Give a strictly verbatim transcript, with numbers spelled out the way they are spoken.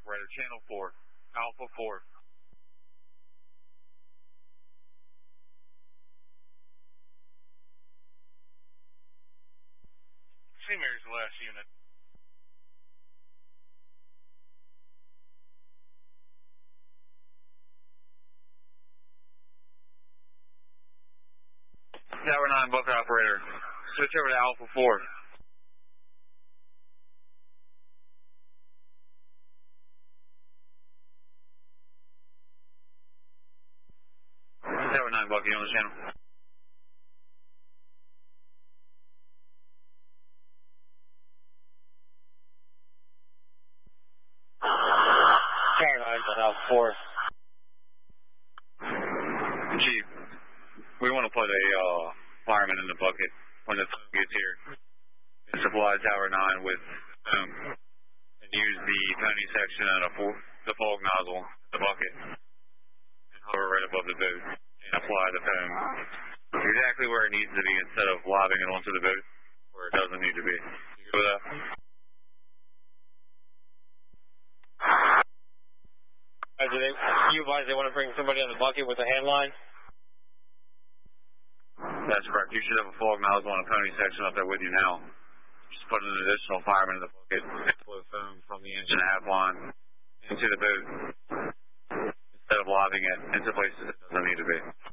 operator, channel four, Alpha four. Seamir's the last unit. Tower nine, book operator. Switch over to Alpha four. Tower nine, Bucky, on the channel. Tower nine, Alpha four. Chief, we want to put a uh, fireman in the bucket when the phone gets here. And supply Tower nine with foam. And use the pony section and a fo- the fog nozzle, the bucket, and hover right above the boat and apply the foam exactly where it needs to be instead of lobbing it onto the boat where it doesn't need to be. You go with that? Uh, do they, you advise they want to bring somebody on the bucket with a hand line? That's correct. You should have a fog nozzle and a pony section up there with you now. Just put an additional fireman in the bucket and flow foam from the engine half line into the boat instead of lobbing it into places it doesn't need to be.